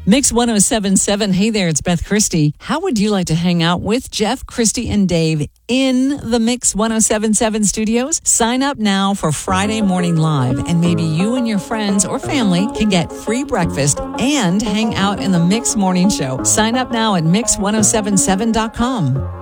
Mix 1077. Hey there, it's Beth Christie. How would you like to hang out with Jeff, Christie, and Dave in the Mix 1077 studios? Sign up now for Friday Morning Live, and maybe you and your friends or family can get free breakfast and hang out in the Mix Morning Show. Sign up now at mix1077.com.